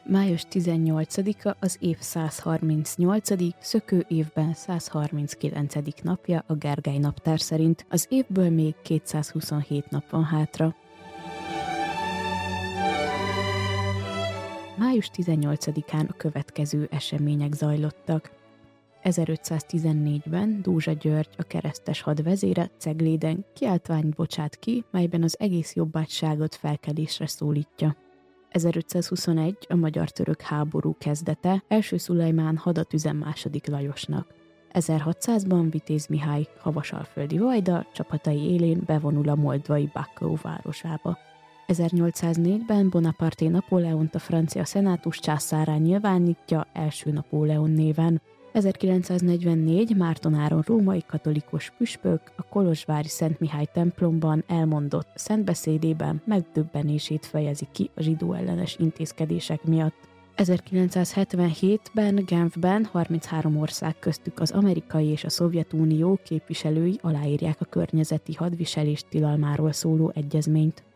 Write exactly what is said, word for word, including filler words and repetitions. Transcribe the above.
Május tizennyolcadika az év százharmincnyolcadik szökő évben százharminckilencedik napja a Gergely naptár szerint. Az évből még kétszázhuszonhét nap van hátra. Május tizennyolcadikán a következő események zajlottak. ezerötszáztizennégyben Dózsa György, a keresztes hadvezére Cegléden kiáltványt bocsát ki, melyben az egész jobbágyságot felkelésre szólítja. ezerötszázhuszonegy a magyar-török háború kezdete, első Szulajmán hadat üzen második Lajosnak. ezerhatszázban Vitéz Mihály, havasalföldi vajda csapatai élén bevonul a moldvai Bakkó városába. ezernyolcszáznégyben Bonaparte Napóleont a francia szenátus császárrá nyilvánítja első Napóleon néven. ezerkilencszáznegyvennégy Márton Áron római katolikus püspök a kolozsvári Szent Mihály templomban elmondott szentbeszédében megdöbbenését fejezi ki a zsidó ellenes intézkedések miatt. ezerkilencszázhetvenhétben Genfben harminchárom ország köztük az amerikai és a Szovjetunió képviselői aláírják a környezeti hadviselés tilalmáról szóló egyezményt.